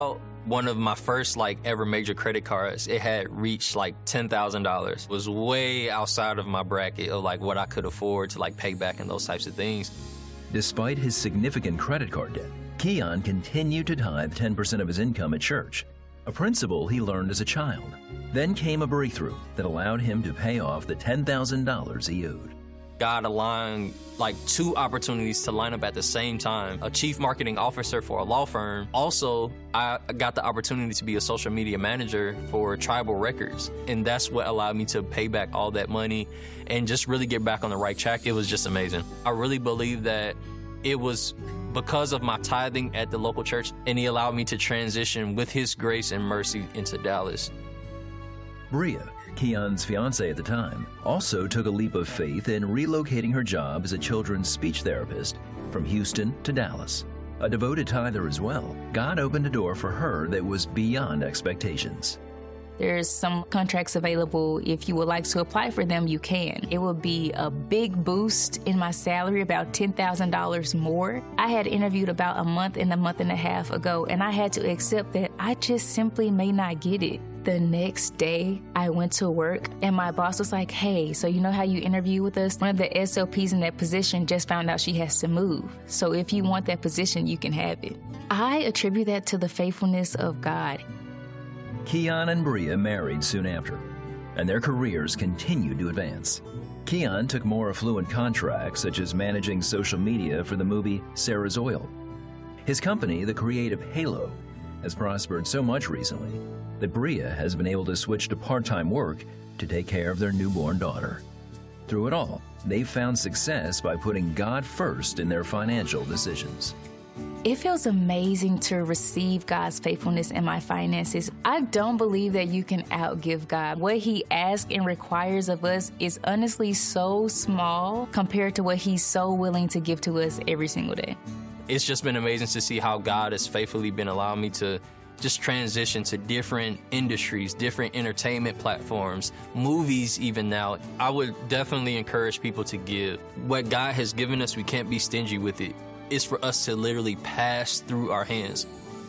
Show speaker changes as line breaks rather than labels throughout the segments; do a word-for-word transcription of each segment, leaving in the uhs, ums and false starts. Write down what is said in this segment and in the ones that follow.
One of my first like ever major credit cards, it had reached like ten thousand dollars. It was way outside of my bracket of like what I could afford to like pay back and those types of things.
Despite his significant credit card debt, Keon continued to tithe ten percent of his income at church, a principle he learned as a child. Then came a breakthrough that allowed him to pay off the ten thousand dollars he owed.
God aligned like two opportunities to line up at the same time. A chief marketing officer for a law firm. Also, I got the opportunity to be a social media manager for Tribal Records. And that's what allowed me to pay back all that money and just really get back on the right track. It was just amazing. I really believe that it was because of my tithing at the local church, and he allowed me to transition with his grace and mercy into Dallas.
Bria, Keon's fiancée at the time, also took a leap of faith in relocating her job as a children's speech therapist from Houston to Dallas. A devoted tither as well, God opened a door for her that was beyond expectations.
There's some contracts available. If you would like to apply for them, you can. It will be a big boost in my salary, about ten thousand dollars more. I had interviewed about a month and a month and a half ago, and I had to accept that I just simply may not get it. The next day, I went to work, and my boss was like, hey, so you know how you interview with us? One of the S L Ps in that position just found out she has to move. So if you want that position, you can have it. I attribute that to the faithfulness of God.
Keon and Bria married soon after, and their careers continued to advance. Keon took more affluent contracts, such as managing social media for the movie Sarah's Oil. His company, the creative Halo, has prospered so much recently that Bria has been able to switch to part-time work to take care of their newborn daughter. Through it all, they've found success by putting God first in their financial decisions.
It feels amazing to receive God's faithfulness in my finances. I don't believe that you can outgive God. What He asks and requires of us is honestly so small compared to what He's so willing to give to us every single day.
It's just been amazing to see how God has faithfully been allowing me to just transition to different industries, different entertainment platforms, movies even now. I would definitely encourage people to give. What God has given us, we can't be stingy with it. It's for us to literally pass through our hands.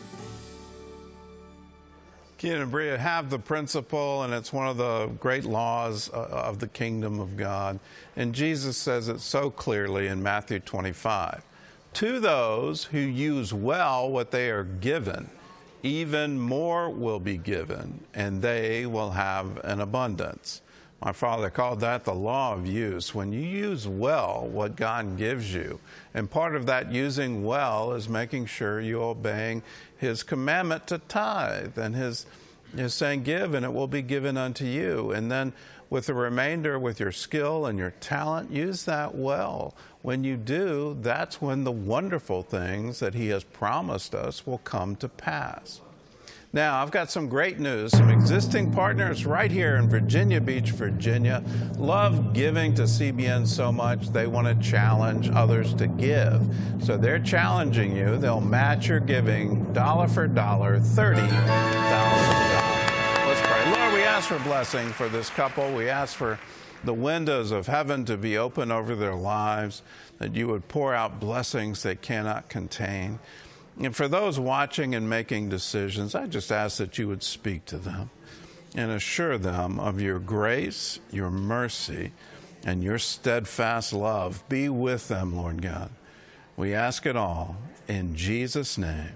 Keon and Bria have the principle, and it's one of the great laws of the kingdom of God. And Jesus says it so clearly in Matthew twenty-five. To those who use well what they are given, even more will be given, and they will have an abundance. My father called that the law of use. When you use well what God gives you, and part of that using well is making sure you're obeying His commandment to tithe, and His, His saying, give, and it will be given unto you. And then with the remainder, with your skill and your talent, use that well. When you do, that's when the wonderful things that He has promised us will come to pass. Now, I've got some great news. Some existing partners right here in Virginia Beach, Virginia, love giving to C B N so much they want to challenge others to give. So they're challenging you. They'll match your giving dollar for dollar, thirty thousand dollars. Let's pray. Lord, we ask for blessing for this couple. We ask for the windows of heaven to be open over their lives, that you would pour out blessings they cannot contain. And for those watching and making decisions, I just ask that you would speak to them and assure them of your grace, your mercy, and your steadfast love. Be with them, Lord God. We ask it all in Jesus' name.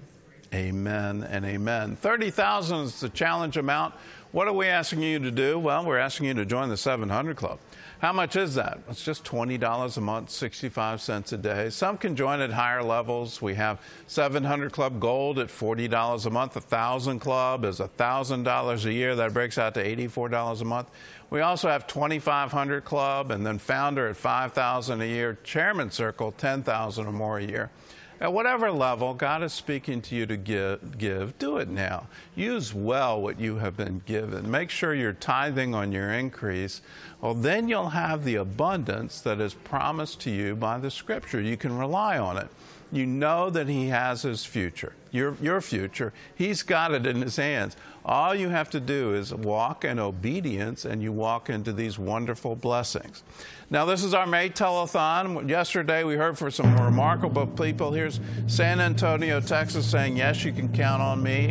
Amen and amen. thirty thousand dollars is the challenge amount. What are we asking you to do? Well, we're asking you to join the seven hundred Club. How much is that? It's just twenty dollars a month, sixty-five cents a day. Some can join at higher levels. We have seven hundred Club Gold at forty dollars a month. one thousand Club is one thousand dollars a year. That breaks out to eighty-four dollars a month. We also have twenty-five hundred Club, and then Founder at five thousand dollars a year. Chairman Circle, ten thousand dollars or more a year. At whatever level God is speaking to you to give, give, do it now. Use well what you have been given. Make sure you're tithing on your increase. Well, then you'll have the abundance that is promised to you by the Scripture. You can rely on it. You know that He has His future, your, your future. He's got it in His hands. All you have to do is walk in obedience, and you walk into these wonderful blessings. Now, this is our May Telethon. Yesterday, we heard from some remarkable people. Here's San Antonio, Texas, saying, yes, you can count on me.